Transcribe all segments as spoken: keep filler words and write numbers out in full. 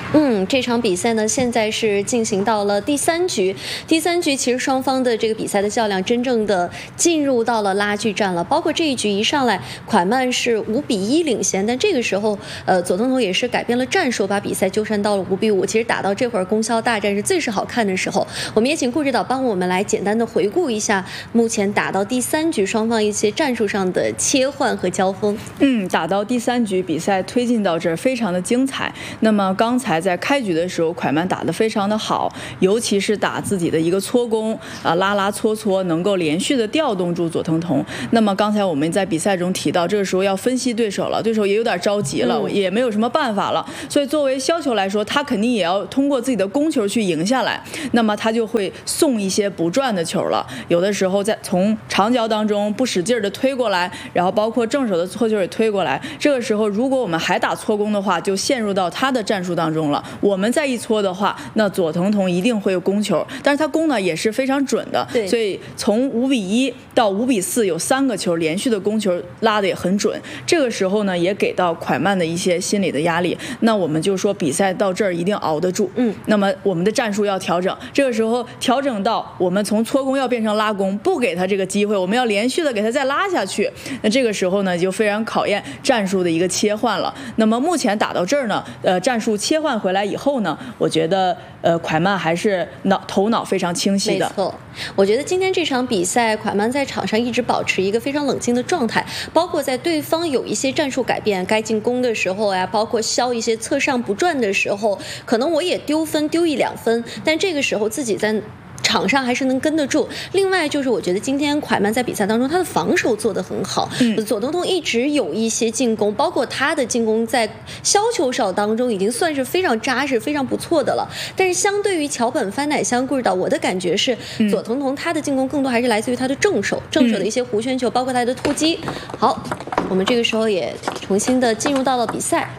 嗯，这场比赛呢，现在是进行到了第三局。第三局其实双方的这个比赛的较量，真正的进入到了拉锯战了。包括这一局一上来，蒯曼是五比一领先，但这个时候，呃，左宗棠也是改变了战术，把比赛纠缠到了五比五。其实打到这会儿，供销大战是最是好看的时候。我们也请顾指导帮我们来简单的回顾一下目前打到第三局双方一些战术上的切换和交锋。 嗯，打到第三局，比赛推进到这儿，非常的精彩。那么刚才在开局的时候，蒯曼打得非常的好，尤其是打自己的一个搓攻啊，拉拉搓搓，能够连续的调动住左腾腾。那么刚才我们在比赛中提到，这个时候要分析对手了，对手也有点着急了，嗯、也没有什么办法了。所以作为削球来说，他肯定也要通过自己的攻球去赢下来。那么他就会送一些不转的球了，有的时候在从长角当中不使劲的推过来，然后包括正手的搓球也推过来。这个时候如果我们还打搓攻的话，就陷入到他的战术当中了。我们再一搓的话，那左腾腾一定会有攻球，但是他攻呢也是非常准的，所以从五比一到五比四有三个球连续的攻球拉的也很准。这个时候呢，也给到蒯曼的一些心理的压力。那我们就说比赛到这儿一定熬得住，嗯，那么我们的战术要调整。这个时候调整到我们从搓攻要变成拉攻，不给他这个机会，我们要连续的给他再拉下去。那这个时候呢，就非常考验战术的一个切换了。那么目前打到这儿呢，呃，战术切换回来以后呢，我觉得呃蒯曼还是脑头脑非常清晰的。 没错，我觉得今天这场比赛，蒯曼在场上一直保持一个非常冷静的状态，包括在对方有一些战术改变，该进攻的时候呀，包括削一些侧上不转的时候，可能我也丢分丢一两分，但这个时候自己在场上还是能跟得住。另外就是我觉得今天蒯曼在比赛当中他的防守做得很好，嗯，左腾腾一直有一些进攻，包括他的进攻在削球手当中已经算是非常扎实非常不错的了。但是相对于桥本番乃香顾指导，我的感觉是左腾腾他的进攻更多还是来自于他的正手正手的一些弧圈球，包括他的突击。好，我们这个时候也重新的进入到了比赛。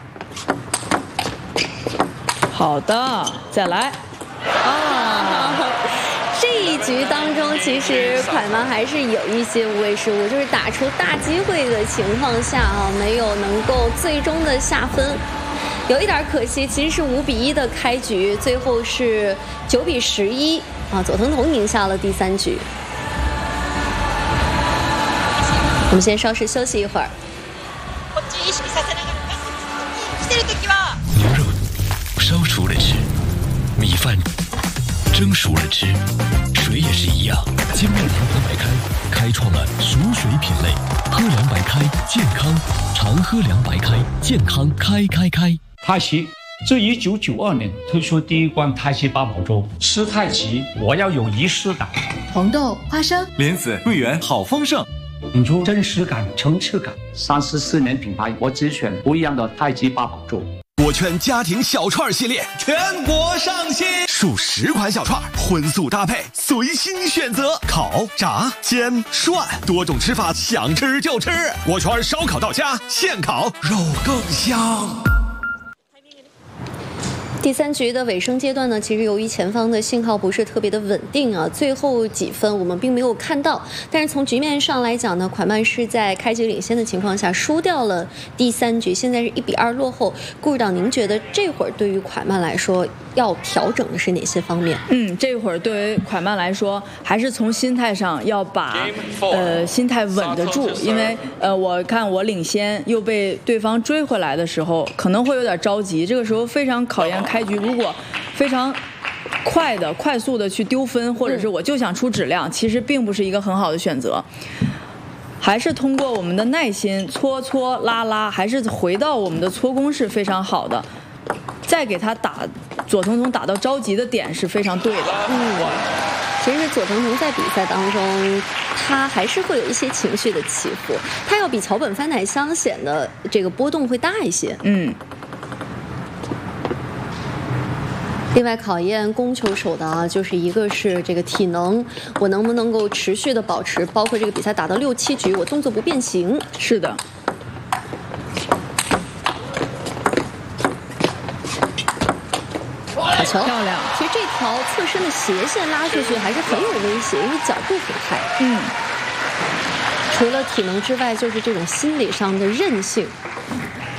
好的，再来啊！ 这一局当中，其实蒯曼还是有一些无谓失误，就是打出大机会的情况下啊，没有能够最终的下分，有一点可惜。其实是五比一的开局，最后是九比十一啊，左腾腾赢下了第三局。我们先稍事休息一会儿。 牛肉烧熟了吃，米饭蒸熟了吃，水也是一样。精酿凉白开开创了熟水品类，喝凉白开健康，常喝凉白开健康开开开。 太极自一九九二年推出第一罐太极八宝粥，吃太极我要有仪式感。 红豆、花生、 莲子、桂圆，好丰盛， 引出真实感、层次感。三十四年品牌，我只选不一样的太极八宝粥。 锅圈家庭小串系列全国上新，数十款小串，荤素搭配，随心选择，烤、炸、煎、涮，多种吃法，想吃就吃。锅圈烧烤到家，现烤肉更香。 第三局的尾声阶段呢，其实由于前方的信号不是特别的稳定啊，最后几分我们并没有看到。但是从局面上来讲呢，蒯曼是在开局领先的情况下输掉了第三局，现在是一比二落后。顾指导，您觉得这会儿对于蒯曼来说要调整的是哪些方面？ 嗯，这会儿对于蒯曼来说，还是从心态上要把呃心态稳得住，因为呃我看我领先又被对方追回来的时候，可能会有点着急。这个时候非常考验开局，如果非常快的、快速的去丢分，或者是我就想出质量，其实并不是一个很好的选择。还是通过我们的耐心搓搓拉拉，还是回到我们的搓攻是非常好的。再给他打左腾腾打到着急的点是非常对的。 嗯，其实左腾腾在比赛当中，他还是会有一些情绪的起伏，他要比桥本番乃香显得这个波动会大一些。 嗯。 另外考验攻球手的啊，就是一个是这个体能，我能不能够持续的保持，包括这个比赛打到六七局，我动作不变形。 是的。 好球， 漂亮！ 其实这条侧身的斜线拉出去还是很有威胁，因为角度很开。 嗯。 除了体能之外，就是这种心理上的韧性。